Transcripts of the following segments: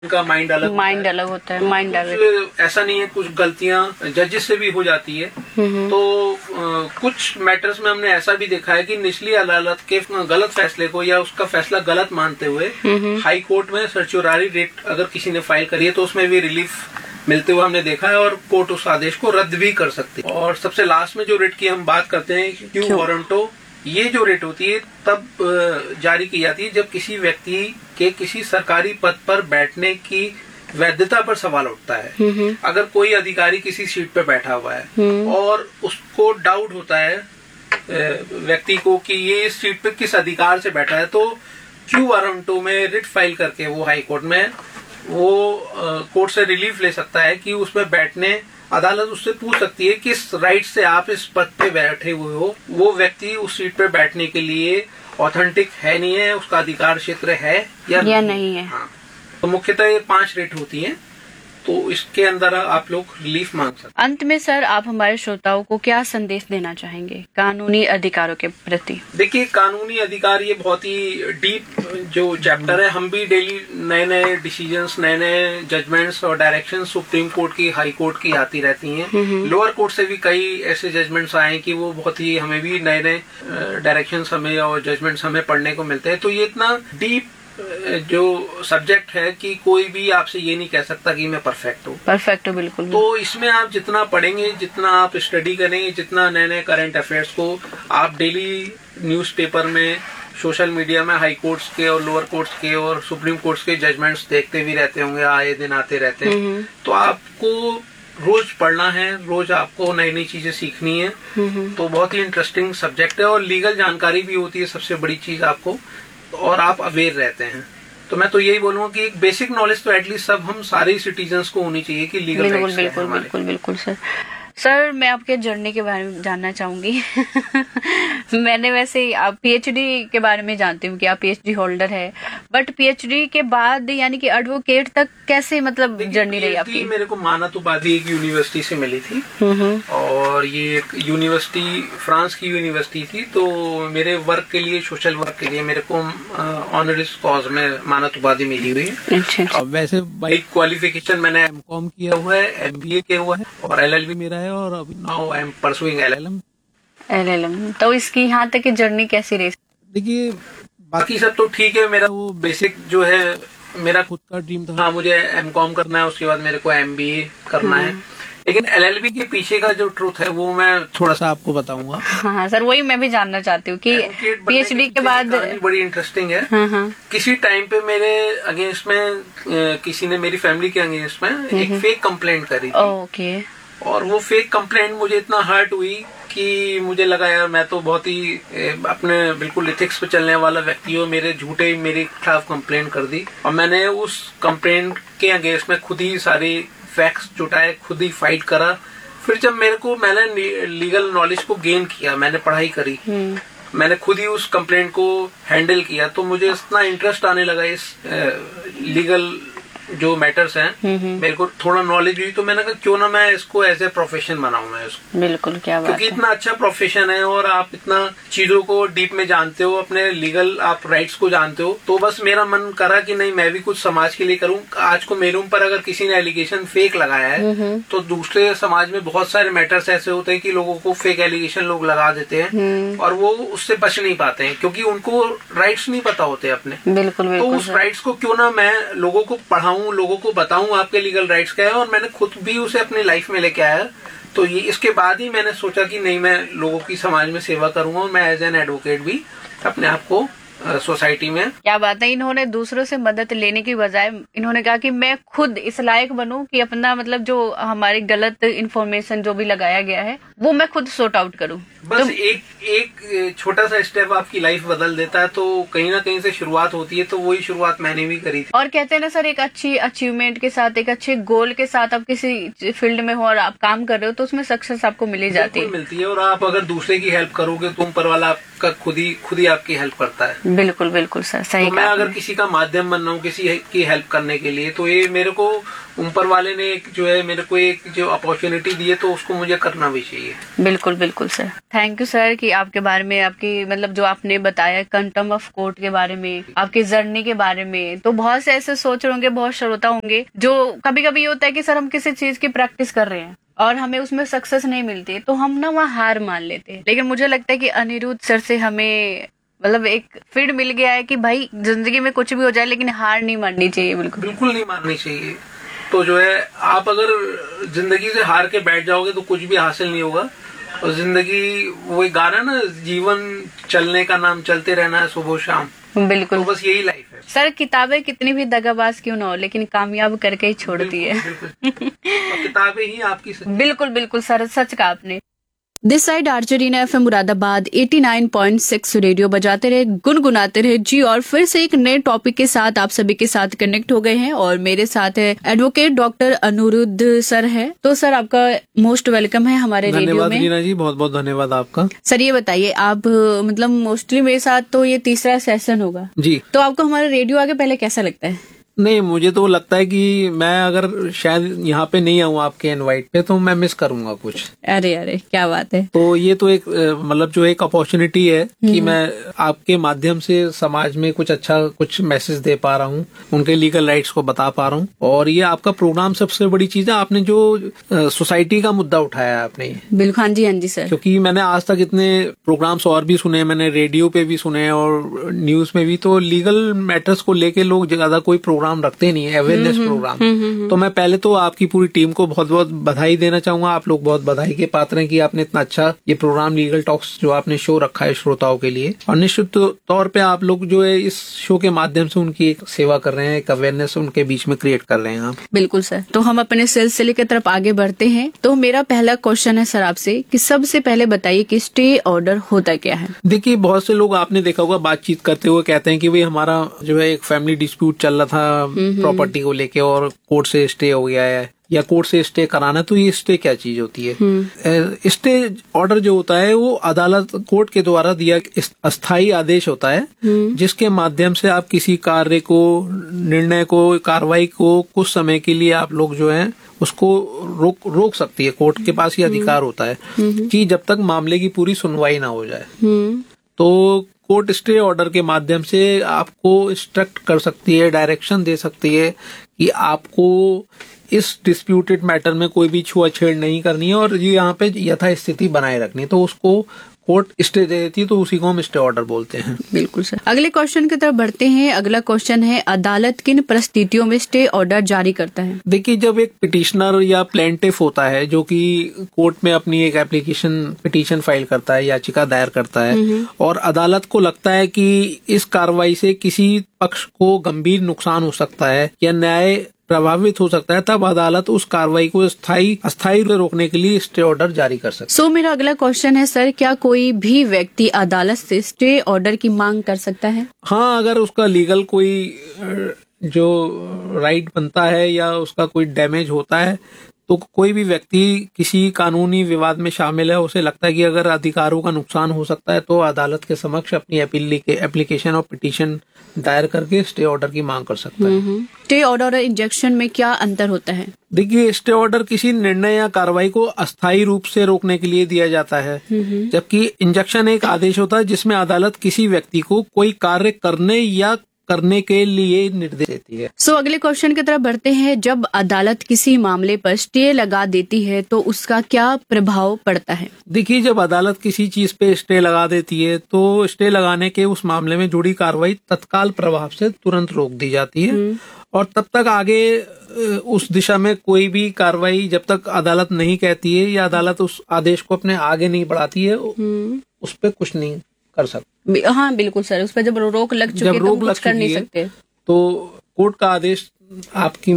उनका माइंड अलग होता है। माइंड ऐसा नहीं है, कुछ गलतियां जजेस से भी हो जाती है। तो कुछ मैटर्स में हमने ऐसा भी देखा है कि निचली अदालत के गलत फैसले को या उसका फैसला गलत मानते हुए हाई कोर्ट में सर्च्योरारी रिट अगर किसी ने फाइल करी है तो उसमें भी रिलीफ मिलते हुए हमने देखा है और कोर्ट उस आदेश को रद्द भी कर सकती है। और सबसे लास्ट में जो रिट की हम बात करते हैं क्यू वारंटो, ये जो रिट होती है तब जारी की जाती है जब किसी व्यक्ति के किसी सरकारी पद पर बैठने की वैधता पर सवाल उठता है। अगर कोई अधिकारी किसी सीट पर बैठा हुआ है और उसको डाउट होता है व्यक्ति को कि ये इस सीट पर किस अधिकार से बैठा है, तो क्यू वारंटो में रिट फाइल करके वो हाई कोर्ट में वो कोर्ट से रिलीफ ले सकता है कि उसमें बैठने, अदालत उससे पूछ सकती है किस राइट से आप इस पद पे बैठे हुए हो, वो व्यक्ति उस सीट पे बैठने के लिए ऑथेंटिक है नहीं है, उसका अधिकार क्षेत्र है या नहीं है। हाँ, तो मुख्यतः ये 5 रेट होती हैं, तो इसके अंदर आप लोग रिलीफ मांग सकते हैं। अंत में सर, आप हमारे श्रोताओं को क्या संदेश देना चाहेंगे कानूनी अधिकारों के प्रति? देखिए, कानूनी अधिकार ये बहुत ही डीप जो चैप्टर है। हम भी डेली नए नए डिसीजंस, नए नए जजमेंट्स और डायरेक्शन सुप्रीम कोर्ट की, हाई कोर्ट की आती रहती हैं। लोअर कोर्ट से भी कई ऐसे जजमेंट्स आए कि वो बहुत ही, हमें भी नए नए डायरेक्शंस हमें और जजमेंट्स हमें पढ़ने को मिलते हैं। तो ये इतना डीप जो सब्जेक्ट है कि कोई भी आपसे ये नहीं कह सकता कि मैं परफेक्ट हूँ। बिल्कुल। तो इसमें आप जितना पढ़ेंगे, जितना आप स्टडी करेंगे, जितना नए नए करंट अफेयर्स को आप डेली न्यूज़पेपर में, सोशल मीडिया में हाई कोर्ट्स के और लोअर कोर्ट्स के और सुप्रीम कोर्ट्स के जजमेंट्स देखते भी रहते होंगे, आए दिन आते रहते हैं। तो आपको रोज पढ़ना है, रोज आपको नई नई चीजें सीखनी है। तो बहुत ही इंटरेस्टिंग सब्जेक्ट है और लीगल जानकारी भी होती है सबसे बड़ी चीज आपको, और आप अवेयर रहते हैं। तो मैं तो यही बोलूंगा कि एक बेसिक नॉलेज तो एटलीस्ट सब हम सारे सिटीजन्स को होनी चाहिए कि लीगल राइट्स हैं हमारे। बिल्कुल सर, मैं आपके जर्नी के बारे में जानना चाहूंगी। मैंने वैसे आप पीएचडी के बारे में जानती हूँ कि आप पीएचडी होल्डर है, बट पीएचडी के बाद यानी कि एडवोकेट तक कैसे मतलब जर्नी रही आपकी? मेरे को मानत उपाधि एक यूनिवर्सिटी से मिली थी और ये एक यूनिवर्सिटी, फ्रांस की यूनिवर्सिटी थी। तो मेरे वर्क के लिए, सोशल वर्क के लिए मेरे को ऑनरिस कॉज में मानत उपाधि मिली हुई है। अच्छा। वैसे बाई क्वालिफिकेशन मैंने एमकॉम किया हुआ है, एमबीए किया हुआ है और एलएलबी मेरा है, और अभी now I am pursuing LLM. तो इसकी यहाँ तक की जर्नी कैसी रही? देखिए, बाकी सब तो ठीक है। मेरा वो बेसिक जो है, मेरा खुद का ड्रीम था, हाँ मुझे एमकॉम करना है, उसके बाद मेरे को एमबीए करना है। लेकिन एलएलबी के पीछे का जो ट्रूथ है वो मैं थोड़ा सा आपको बताऊंगा। हाँ सर, वही मैं भी जानना चाहती हूँ कि पीएचडी के बाद बड़ी इंटरेस्टिंग है। किसी टाइम पे मेरे अगेंस्ट में किसी ने, मेरी फैमिली के अगेंस्ट में एक फेक कंप्लेंट करी थी। ओके। और वो फेक कंप्लेंट मुझे इतना हर्ट हुई कि मुझे लगा यार मैं तो बहुत ही अपने बिल्कुल इथिक्स पे चलने वाला व्यक्ति हूँ, मेरे झूठे मेरे खिलाफ कंप्लेंट कर दी। और मैंने उस कंप्लेंट के अगेंस्ट में खुद ही सारे फैक्ट्स जुटाए, खुद ही फाइट करा। फिर जब मैंने लीगल नॉलेज को गेन किया, मैंने पढ़ाई करी, मैंने खुद ही उस कंप्लेंट को हैंडल किया, तो मुझे इतना इंटरेस्ट आने लगा इस लीगल जो मैटर्स हैं, मेरे को थोड़ा नॉलेज हुई। तो मैंने कहा क्यों ना मैं इसको एज ए प्रोफेशन बनाऊं मैं इसको। बिल्कुल, क्या बात है। क्योंकि इतना अच्छा प्रोफेशन है और आप इतना चीजों को डीप में जानते हो, अपने लीगल आप राइट्स को जानते हो। तो बस मेरा मन करा कि नहीं, मैं भी कुछ समाज के लिए करूं। आज को मेरे ऊपर अगर किसी ने एलिगेशन फेक लगाया है तो दूसरे समाज में बहुत सारे मैटर्स ऐसे होते हैं कि लोगों को फेक एलिगेशन लोग लगा देते हैं और वो उससे बच नहीं पाते हैं क्योंकि उनको राइट्स नहीं पता होते अपने। बिल्कुल। तो उस राइट्स को क्यों ना मैं लोगों को पढ़ाऊं, लोगों को बताऊं आपके लीगल राइट्स क्या है, और मैंने खुद भी उसे अपनी लाइफ में लेके आया। तो ये इसके बाद ही मैंने सोचा कि नहीं, मैं लोगों की समाज में सेवा करूंगा और मैं एज एन एडवोकेट भी अपने आप को सोसाइटी में। क्या बात है, इन्होंने दूसरों से मदद लेने की बजाय इन्होंने कहा कि मैं खुद इस लायक बनूं कि अपना मतलब जो हमारी गलत इन्फॉर्मेशन जो भी लगाया गया है वो मैं खुद सॉर्ट आउट करूं। बस एक छोटा सा स्टेप आपकी लाइफ बदल देता है। तो कहीं ना कहीं से शुरुआत होती है, तो वही शुरुआत मैंने भी करी थी। और कहते हैं ना सर, एक अच्छी अचीवमेंट के साथ, एक अच्छे गोल के साथ आप किसी फील्ड में हो और आप काम कर रहे हो तो उसमें सक्सेस आपको मिल ही जाती है। मिलती है। और आप अगर दूसरे की हेल्प करोगे तो ऊपर वाला खुद ही आपकी हेल्प करता है। बिल्कुल बिल्कुल सर, सही तो मैं अगर किसी का माध्यम बन रहा हूँ किसी की हेल्प करने के लिए, तो ये मेरे को ऊपर वाले ने मेरे को एक जो अपॉर्चुनिटी दी है, तो उसको मुझे करना भी चाहिए। बिल्कुल बिल्कुल सर, थैंक यू सर कि आपके बारे में, आपकी मतलब जो आपने बताया क्वांटम ऑफ कोर्ट के बारे में, आपकी जर्नी के बारे में। तो बहुत से ऐसे सोच रहे होंगे, बहुत श्रोता होंगे जो कभी कभी होता है कि सर हम किसी चीज की प्रैक्टिस कर रहे हैं और हमें उसमें सक्सेस नहीं मिलती, तो हम ना वहाँ हार मान लेते हैं। लेकिन मुझे लगता है कि अनिरुद्ध सर से हमें मतलब एक फीड मिल गया है कि भाई जिंदगी में कुछ भी हो जाए लेकिन हार नहीं माननी चाहिए। बिल्कुल नहीं माननी चाहिए। तो आप अगर जिंदगी से हार के बैठ जाओगे तो कुछ भी हासिल नहीं होगा। और जिंदगी वो एक गाना ना, जीवन चलने का नाम, चलते रहना है सुबह शाम। बिल्कुल, तो बस यही लाइफ है सर। किताबें कितनी भी दगाबाज क्यों ना हो, लेकिन कामयाब करके ही छोड़ती है। किताबें ही आपकी बिल्कुल बिल्कुल सर, सच कहा आपने। This side आर्चरीना FM Moradabad 89.6 radio बजाते रहे, गुनगुनाते रहे जी। और फिर से एक नए टॉपिक के साथ आप सभी के साथ कनेक्ट हो गए हैं और मेरे साथ है एडवोकेट डॉक्टर अनिरुद्ध सर है। तो सर आपका मोस्ट वेलकम है हमारे रेडियो में। धन्यवाद रीना जी, बहुत बहुत धन्यवाद आपका। सर ये बताइए, आप मतलब मोस्टली मेरे साथ तो ये तीसरा सेशन होगा जी, तो आपको हमारे रेडियो आके पहले कैसा लगता है? नहीं, मुझे तो लगता है कि मैं अगर शायद यहाँ पे नहीं आऊँ आपके इनवाइट पे तो मैं मिस करूंगा कुछ। अरे अरे क्या बात है। तो ये तो एक मतलब जो एक अपॉर्चुनिटी है कि मैं आपके माध्यम से समाज में कुछ अच्छा कुछ मैसेज दे पा रहा हूँ, उनके लीगल राइट्स को बता पा रहा हूँ। और ये आपका प्रोग्राम सबसे बड़ी चीज है, आपने जो सोसाइटी का मुद्दा उठाया है आपने। बिल्कुल, हाँ जी सर। क्योंकि मैंने आज तक इतने प्रोग्राम्स और भी सुने, मैंने रेडियो पे भी सुने और न्यूज में भी, तो लीगल मैटर्स को लेके लोग ज्यादा कोई प्रोग्राम रखते नहीं है, अवेयरनेस प्रोग्राम। तो मैं पहले तो आपकी पूरी टीम को बहुत बहुत बधाई देना चाहूंगा। आप लोग बहुत बधाई के पात्र हैं कि आपने इतना अच्छा ये प्रोग्राम लीगल टॉक्स जो आपने शो रखा है श्रोताओं के लिए। और निश्चित तौर पे आप लोग जो है इस शो के माध्यम से उनकी एक सेवा कर रहे हैं, एक अवेयरनेस उनके बीच में क्रिएट कर रहे हैं आप। बिल्कुल सर, तो हम अपने सिलसिले की तरफ आगे बढ़ते हैं। तो मेरा पहला क्वेश्चन है सर आपसे कि सबसे पहले बताइए कि स्टे ऑर्डर होता क्या है? देखिए, बहुत से लोग आपने देखा होगा बातचीत करते हुए कहते हैं कि भाई हमारा जो है एक फैमिली डिस्प्यूट चल रहा था प्रॉपर्टी को लेके और कोर्ट से स्टे हो गया है या कोर्ट से स्टे कराना। तो ये स्टे क्या चीज होती है? स्टे ऑर्डर जो होता है वो अदालत कोर्ट के द्वारा दिया अस्थायी आदेश होता है, जिसके माध्यम से आप किसी कार्य को, निर्णय को, कार्रवाई को कुछ समय के लिए आप लोग जो है उसको रोक सकती है। कोर्ट के पास ये अधिकार होता है कि जब तक मामले की पूरी सुनवाई ना हो जाए। तो कोर्ट स्टे ऑर्डर के माध्यम से आपको इंस्ट्रक्ट कर सकती है, डायरेक्शन दे सकती है कि आपको इस डिस्प्यूटेड मैटर में कोई भी छुआछेड़ नहीं करनी है और ये यहाँ पे यथास्थिति बनाए रखनी है। तो उसको कोर्ट स्टे दे देती है, तो उसी को हम स्टे ऑर्डर बोलते हैं। बिल्कुल सर। अगले क्वेश्चन की तरफ बढ़ते हैं। अगला क्वेश्चन है, अदालत किन परिस्थितियों में स्टे ऑर्डर जारी करता है? देखिए, जब एक पिटिशनर या प्लेंटिफ होता है जो कि कोर्ट में अपनी एक पिटीशन फाइल करता है, याचिका दायर करता है, और अदालत को लगता है कि इस कार्रवाई से किसी पक्ष को गंभीर नुकसान हो सकता है या न्याय प्रभावित हो सकता है, तब अदालत उस कार्रवाई को अस्थायी रोकने के लिए स्टे ऑर्डर जारी कर सकती है। सो मेरा अगला क्वेश्चन है सर, क्या कोई भी व्यक्ति अदालत से स्टे ऑर्डर की मांग कर सकता है? हाँ, अगर उसका लीगल कोई जो राइट बनता है या उसका कोई डैमेज होता है, तो कोई भी व्यक्ति किसी कानूनी विवाद में शामिल है, उसे लगता है कि अगर अधिकारों का नुकसान हो सकता है, तो अदालत के समक्ष अपनी एप्लीकेशन और पिटीशन दायर करके स्टे ऑर्डर की मांग कर सकता है। स्टे ऑर्डर और इंजंक्शन में क्या अंतर होता है? देखिए, स्टे ऑर्डर किसी निर्णय या कार्रवाई को अस्थायी रूप से रोकने के लिए दिया जाता है, जबकि इंजंक्शन एक आदेश होता है जिसमें अदालत किसी व्यक्ति को कोई कार्य करने के लिए निर्देश देती है। सो अगले क्वेश्चन की तरफ बढ़ते हैं। जब अदालत किसी मामले पर स्टे लगा देती है तो उसका क्या प्रभाव पड़ता है? देखिए, जब अदालत किसी चीज पे स्टे लगा देती है तो स्टे लगाने के उस मामले में जुड़ी कार्रवाई तत्काल प्रभाव से तुरंत रोक दी जाती है और तब तक आगे उस दिशा में कोई भी कार्रवाई जब तक अदालत नहीं कहती है या अदालत उस आदेश को अपने आगे नहीं बढ़ाती है, उस पर कुछ नहीं कर सकते। हाँ बिल्कुल सर, उस पर जब रोक लग चुकी है तो कुछ कर नहीं सकते। तो कोर्ट का आदेश आपको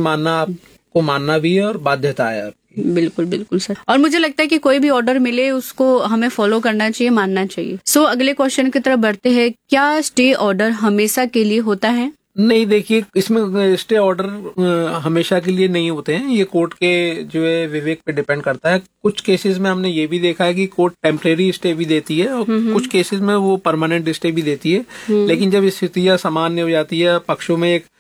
मानना भी है और बाध्यता है आपकी। बिल्कुल बिल्कुल सर। और मुझे लगता है कि कोई भी ऑर्डर मिले उसको हमें फॉलो करना चाहिए, मानना चाहिए। सो अगले क्वेश्चन की तरफ बढ़ते हैं। क्या स्टे ऑर्डर हमेशा के लिए होता है? नहीं, देखिए इसमें स्टे ऑर्डर हमेशा के लिए नहीं होते हैं, ये कोर्ट के जो है विवेक पे डिपेंड करता है। कुछ केसेस में हमने ये भी देखा है कि कोर्ट टेम्परेरी स्टे भी देती है और कुछ केसेस में वो परमानेंट स्टे भी देती है। लेकिन जब स्थितियां सामान्य हो जाती है, पक्षों में एक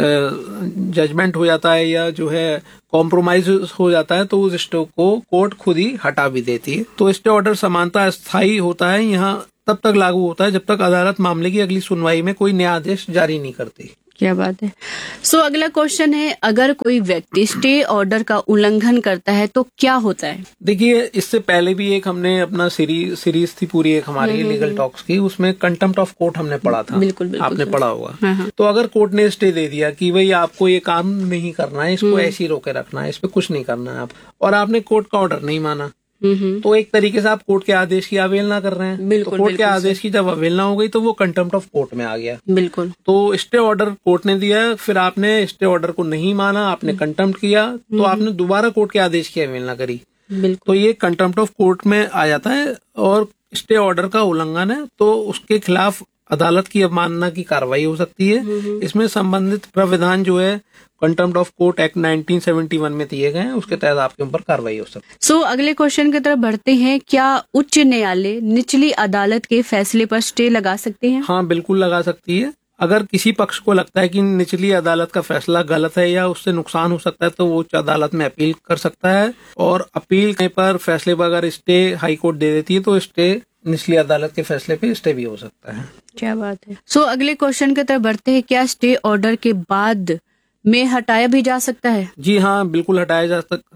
जजमेंट हो जाता है या जो है कॉम्प्रोमाइज हो जाता है, तो उस स्टे को कोर्ट खुद ही हटा भी देती है। तो स्टे ऑर्डर समानता स्थायी होता है, यहाँ तब तक लागू होता है जब तक अदालत मामले की अगली सुनवाई में कोई नया आदेश जारी नहीं करती। क्या बात है। सो अगला क्वेश्चन है, अगर कोई व्यक्ति स्टे ऑर्डर का उल्लंघन करता है तो क्या होता है? देखिए, इससे पहले भी एक हमने अपना सीरीज थी पूरी एक हमारी लीगल टॉक्स की, उसमें कंटेम्प्ट ऑफ कोर्ट हमने पढ़ा था। बिल्कुल, आपने पढ़ा होगा। तो अगर कोर्ट ने स्टे दे दिया कि भाई आपको ये काम नहीं करना है, इसको ऐसे ही रोके रखना है, इस पे कुछ नहीं करना है आप, और आपने कोर्ट का ऑर्डर नहीं माना, तो एक तरीके से आप कोर्ट के आदेश की अवहेलना कर रहे हैं। बिल्कुल, तो कोर्ट के आदेश की जब अवहेलना हो गई तो वो कंटेम्प्ट ऑफ कोर्ट में आ गया। बिल्कुल। तो स्टे ऑर्डर कोर्ट ने दिया, फिर आपने स्टे ऑर्डर को नहीं माना, आपने कंटेम्प्ट किया, तो आपने दोबारा कोर्ट के आदेश की अवहेलना करी, तो ये कंटेम्प्ट ऑफ कोर्ट में आ जाता है और स्टे ऑर्डर का उल्लंघन है, तो उसके खिलाफ अदालत की अवमानना की कार्रवाई हो सकती है। इसमें संबंधित प्राविधान जो है कंटेम्प्ट ऑफ कोर्ट एक्ट 1971 में दिए गए हैं, उसके तहत आपके ऊपर कार्रवाई हो सकती है। सो अगले क्वेश्चन की तरफ बढ़ते हैं, क्या उच्च न्यायालय निचली अदालत के फैसले पर स्टे लगा सकते हैं? हाँ, बिल्कुल लगा सकती है। अगर किसी पक्ष को लगता है कि निचली अदालत का फैसला गलत है या उससे नुकसान हो सकता है, तो वो उच्च अदालत में अपील कर सकता है, और अपील करने पर फैसले पर अगर स्टे हाई कोर्ट दे देती है तो स्टे निचली अदालत के फैसले पे स्टे भी हो सकता है। क्या बात है। सो अगले क्वेश्चन की तरफ बढ़ते हैं, क्या स्टे ऑर्डर के बाद में हटाया भी जा सकता है? जी हाँ, बिल्कुल हटाया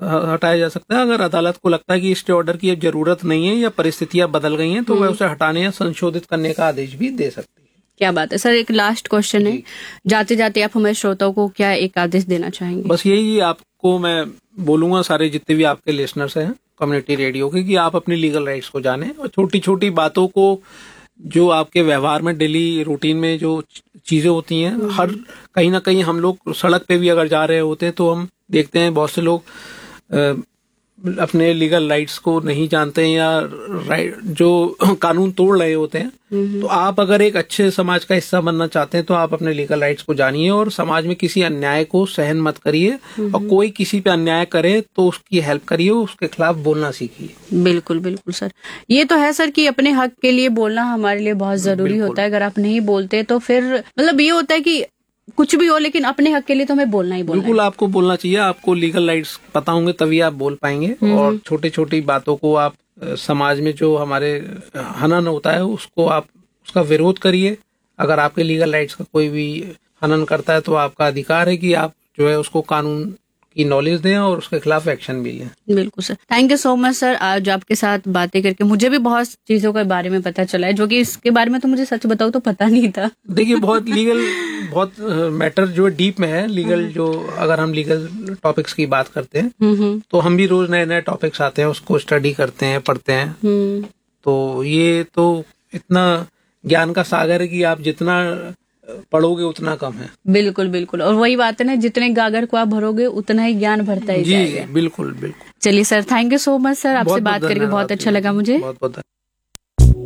जा सकता है। अगर अदालत को लगता है कि स्टे ऑर्डर की अब जरूरत नहीं है या परिस्थितियां बदल गई हैं, तो वह उसे हटाने या संशोधित करने का आदेश भी दे सकती है। क्या बात है। सर, एक लास्ट क्वेश्चन है, जाते जाते आप हमारे श्रोताओं को क्या एक आदेश देना चाहेंगे? बस यही आपको मैं बोलूंगा, सारे जितने भी आपके लिसनर्स हैं कम्युनिटी रेडियो के, कि आप अपनी लीगल राइट्स को जानें और छोटी छोटी बातों को, जो आपके व्यवहार में डेली रूटीन में जो चीजें होती हैं, हर कहीं ना कहीं हम लोग सड़क पे भी अगर जा रहे होते हैं तो हम देखते हैं बहुत से लोग अपने लीगल राइट्स को नहीं जानते हैं या जो कानून तोड़ रहे होते हैं। तो आप अगर एक अच्छे समाज का हिस्सा बनना चाहते हैं तो आप अपने लीगल राइट्स को जानिए और समाज में किसी अन्याय को सहन मत करिए, और कोई किसी पे अन्याय करे तो उसकी हेल्प करिए, उसके खिलाफ बोलना सीखिए। बिल्कुल बिल्कुल सर, ये तो है सर कि अपने हक के लिए बोलना हमारे लिए बहुत जरूरी होता है। अगर आप नहीं बोलते तो फिर मतलब ये होता है कि कुछ भी हो, लेकिन अपने हक के लिए तो हमें बोलना ही बोलना है। बिल्कुल, आपको बोलना चाहिए। आपको लीगल राइट्स पता होंगे तभी आप बोल पाएंगे, और छोटी छोटी बातों को आप समाज में जो हमारे हनन होता है उसको आप उसका विरोध करिए। अगर आपके लीगल राइट्स का कोई भी हनन करता है तो आपका अधिकार है कि आप जो है उसको कानून की नॉलेज दें और उसके खिलाफ एक्शन भी लें। बिल्कुल sir, thank you so much sir. आज आपके साथ बातें करके मुझे भी बहुत चीजों के बारे में पता चला है, जो कि इसके बारे में तो मुझे सच बताऊं तो पता नहीं था। देखिए, बहुत लीगल बहुत मैटर जो डीप में है लीगल, जो अगर हम लीगल टॉपिक्स की बात करते हैं तो हम भी रोज नए नए टॉपिक्स आते हैं, उसको स्टडी करते हैं, पढ़ते हैं। तो ये तो इतना ज्ञान का सागर है कि आप जितना पढ़ोगे उतना कम है। बिल्कुल बिल्कुल, और वही बात है ना, जितने गागर को आप भरोगे उतना ही ज्ञान भरता ही जाएगा। बिल्कुल बिल्कुल। चलिए sir, thank you so much sir, आपसे बात करके बहुत अच्छा लगा मुझे। बहुत बहुत